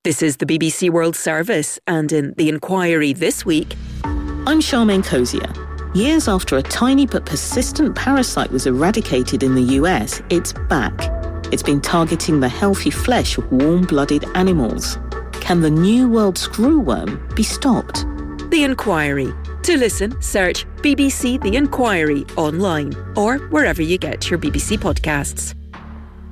This is the BBC World Service, and in The Inquiry this week... I'm Charmaine Cozier. Years after a tiny but persistent parasite was eradicated in the US, it's back. It's been targeting the healthy flesh of warm-blooded animals. Can the New World screwworm be stopped? The Inquiry. To listen, search BBC The Inquiry online or wherever you get your BBC podcasts.